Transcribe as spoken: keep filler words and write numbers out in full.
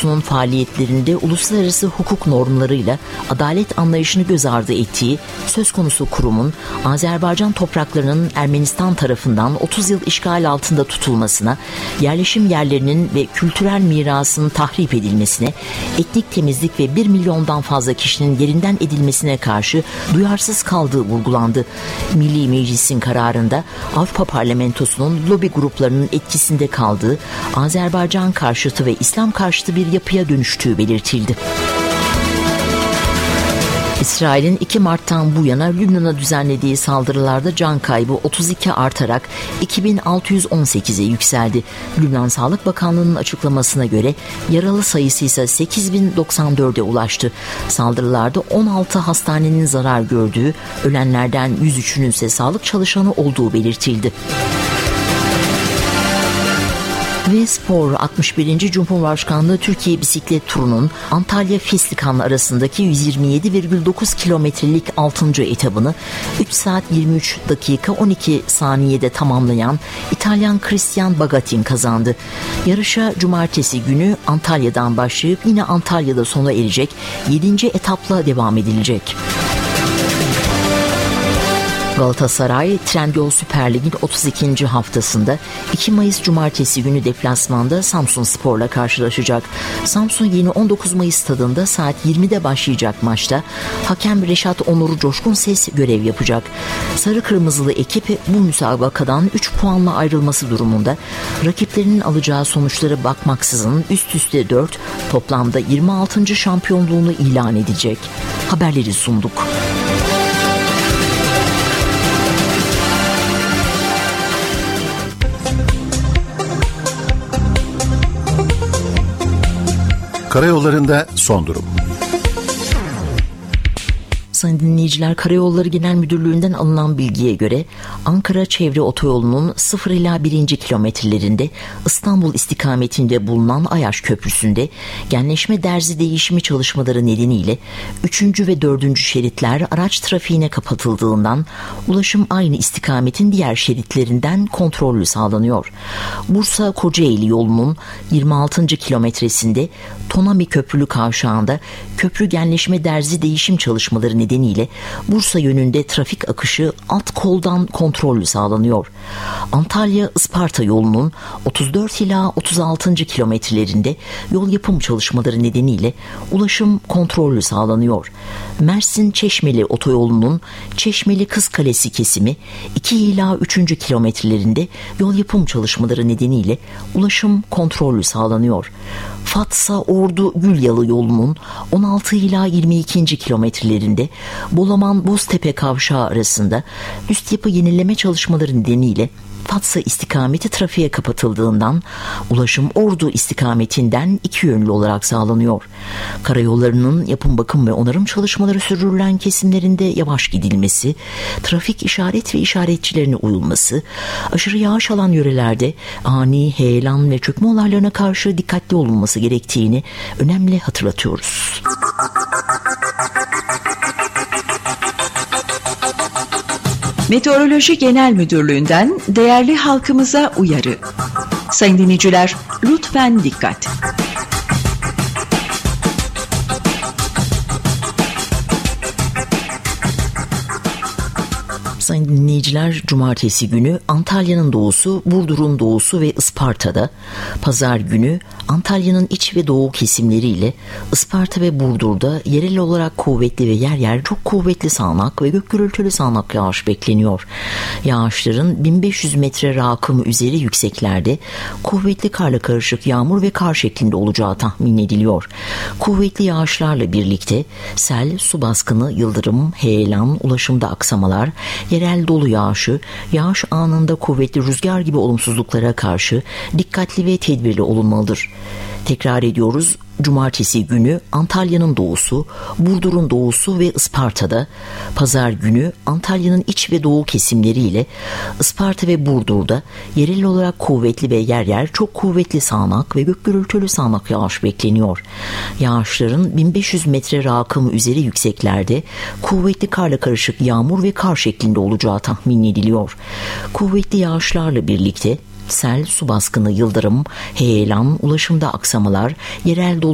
Parlamentosu'nun faaliyetlerinde uluslararası hukuk normlarıyla adalet anlayışını göz ardı ettiği söz konusu kurumun Azerbaycan topraklarının Ermenistan tarafından otuz yıl işgal altında tutulmasına, yerleşim yerlerinin ve kültürel mirasının tahrip edilmesine, etnik temizlik ve bir milyondan fazla kişinin yerinden edilmesine karşı duyarsız kaldığı vurgulandı. Milli Meclis'in kararında Avrupa Parlamentosu'nun lobi gruplarının etkisinde kaldığı, Azerbaycan karşıtı ve İslam karşıtı bir yapıya dönüştüğü belirtildi. İsrail'in iki Mart'tan bu yana Lübnan'a düzenlediği saldırılarda can kaybı otuz iki artarak iki bin altı yüz on sekize yükseldi. Lübnan Sağlık Bakanlığı'nın açıklamasına göre yaralı sayısı ise sekiz bin doksan dörde ulaştı. Saldırılarda on altı hastanenin zarar gördüğü, ölenlerden yüz üçünün ise sağlık çalışanı olduğu belirtildi. Ve spor, altmış birinci Cumhurbaşkanlığı Türkiye Bisiklet Turu'nun Antalya-Feslikan arasındaki yüz yirmi yedi virgül dokuz kilometrelik altıncı etabını üç saat yirmi üç dakika on iki saniyede tamamlayan İtalyan Christian Bagatin kazandı. Yarışa cumartesi günü Antalya'dan başlayıp yine Antalya'da sona erecek yedinci etapla devam edilecek. Galatasaray, Trendyol Süper Lig'in otuz ikinci haftasında iki Mayıs Cumartesi günü deplasmanda Samsunspor'la karşılaşacak. Samsun yeni on dokuz Mayıs stadında saat yirmide başlayacak maçta hakem Reşat Onur Coşkunses görev yapacak. Sarı Kırmızılı ekip bu müsabakadan üç puanla ayrılması durumunda rakiplerinin alacağı sonuçlara bakmaksızın üst üste dört, toplamda yirmi altıncı şampiyonluğunu ilan edecek. Haberleri sunduk. Karayollarında son durum. Sayın dinleyiciler, Karayolları Genel Müdürlüğü'nden alınan bilgiye göre Ankara Çevre Otoyolu'nun sıfır ila birinci kilometrelerinde İstanbul istikametinde bulunan Ayaş Köprüsü'nde genleşme derzi değişimi çalışmaları nedeniyle üçüncü ve dördüncü şeritler araç trafiğine kapatıldığından ulaşım aynı istikametin diğer şeritlerinden kontrollü sağlanıyor. Bursa-Kocaeli yolunun yirmi altıncı kilometresinde Tonami Köprülü Kavşağı'nda köprü genleşme derzi değişim çalışmaları nedeniyle Bursa yönünde trafik akışı alt koldan kontrollü sağlanıyor. Antalya-Isparta yolunun otuz dört ila otuz altıncı kilometrelerinde yol yapım çalışmaları nedeniyle ulaşım kontrollü sağlanıyor. Mersin-Çeşmeli otoyolunun Çeşmeli-Kızkalesi kesimi iki ila üçüncü kilometrelerinde yol yapım çalışmaları nedeniyle ulaşım kontrollü sağlanıyor. Fatsa-Ordu-Gülyalı yolunun on altı ila yirmi ikinci kilometrelerinde Bolaman-Boztepe kavşağı arasında üst yapı yenileme çalışmaları nedeniyle Fatsa istikameti trafiğe kapatıldığından ulaşım Ordu istikametinden iki yönlü olarak sağlanıyor. Karayollarının yapım, bakım ve onarım çalışmaları sürdürülen kesimlerinde yavaş gidilmesi, trafik işaret ve işaretçilerine uyulması, aşırı yağış alan yörelerde ani, heyelan ve çökme olaylarına karşı dikkatli olunması gerektiğini önemli hatırlatıyoruz. Meteoroloji Genel Müdürlüğü'nden değerli halkımıza uyarı. Sayın dinleyiciler, lütfen dikkat. Sayın dinleyiciler, cumartesi günü Antalya'nın doğusu, Burdur'un doğusu ve Isparta'da, pazar günü Antalya'nın iç ve doğu kesimleriyle Isparta ve Burdur'da yerel olarak kuvvetli ve yer yer çok kuvvetli sağanak ve gök gürültülü sağanak yağış bekleniyor. Yağışların bin beş yüz metre rakım üzeri yükseklerde kuvvetli karla karışık yağmur ve kar şeklinde olacağı tahmin ediliyor. Kuvvetli yağışlarla birlikte sel, su baskını, yıldırım, heyelan, ulaşımda aksamalar, yerel dolu yağışı, yağış anında kuvvetli rüzgar gibi olumsuzluklara karşı dikkatli ve tedbirli olunmalıdır. Tekrar ediyoruz. Cumartesi günü Antalya'nın doğusu, Burdur'un doğusu ve Isparta'da, pazar günü Antalya'nın iç ve doğu kesimleriyle Isparta ve Burdur'da yerel olarak kuvvetli ve yer yer çok kuvvetli sağanak ve gök gürültülü sağanak yağış bekleniyor. Yağışların bin beş yüz metre rakım üzeri yükseklerde kuvvetli karla karışık yağmur ve kar şeklinde olacağı tahmin ediliyor. Kuvvetli yağışlarla birlikte sel, su baskını, yıldırım, heyelan, ulaşımda aksamalar, yerel dolu